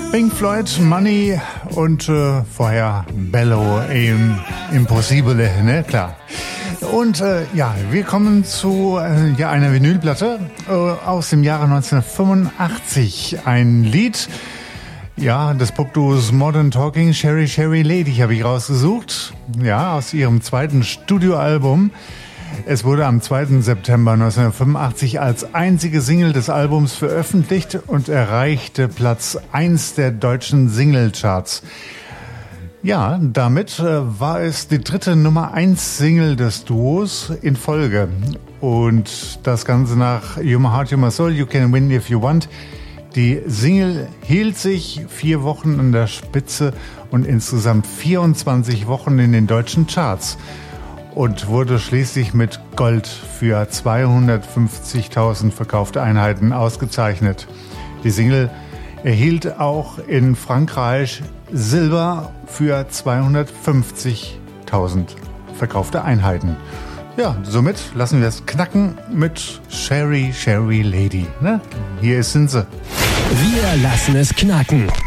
Pink Floyd, Money und vorher Bellow, Impossible, ne, klar. Und wir kommen zu einer Vinylplatte aus dem Jahre 1985. Ein Lied, des Popduos Modern Talking, Sherry Sherry Lady habe ich rausgesucht. Ja, aus ihrem zweiten Studioalbum. Es wurde am 2. September 1985 als einzige Single des Albums veröffentlicht und erreichte Platz 1 der deutschen Singlecharts. Ja, damit war es die dritte Nummer 1 Single des Duos in Folge. Und das Ganze nach You My Heart, You My Soul, You Can Win If You Want. Die Single hielt sich 4 Wochen an der Spitze und insgesamt 24 Wochen in den deutschen Charts. Und wurde schließlich mit Gold für 250.000 verkaufte Einheiten ausgezeichnet. Die Single erhielt auch in Frankreich Silber für 250.000 verkaufte Einheiten. Ja, somit lassen wir es knacken mit Sherry Sherry Lady. Ne? Hier sind sie. Wir lassen es knacken.